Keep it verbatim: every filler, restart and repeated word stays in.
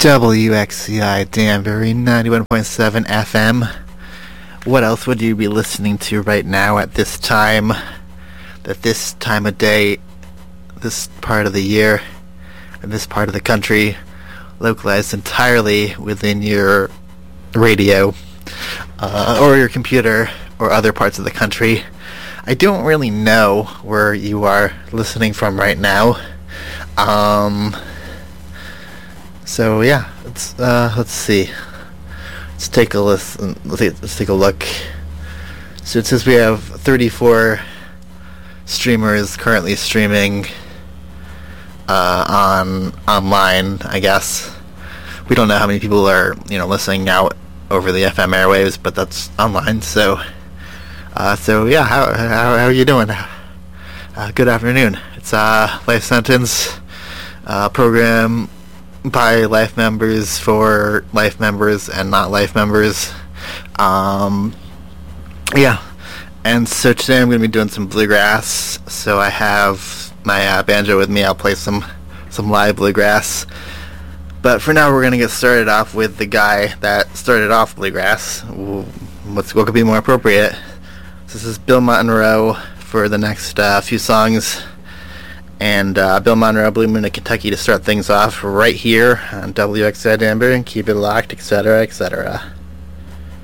W X C I Danbury ninety-one point seven F M. What else would you be listening to right now at this time, at this time of day, this part of the year, and this part of the country, localized entirely within your radio, uh, or your computer, or other parts of the country? I don't really know where you are listening from right now. Um... So yeah, let's uh, let's see. Let's take a listen. Let's take, let's take a look. So it says we have thirty-four streamers currently streaming uh, on online. I guess we don't know how many people are you know listening out over the F M airwaves, but that's online. So uh, so yeah, how how how are you doing? Uh, good afternoon. It's uh, Life Sentence uh, program by Life members for Life members and not Life members. Um, yeah, and so today I'm going to be doing some bluegrass. So I have my uh, banjo with me. I'll play some some live bluegrass. But for now, we're going to get started off with the guy that started off bluegrass. What's what could be more appropriate? So this is Bill Monroe for the next uh, few songs. And uh, Bill Monroe, Blue Moon of Kentucky to start things off right here on W X I Danbury, and keep it locked, et cetera, et cetera.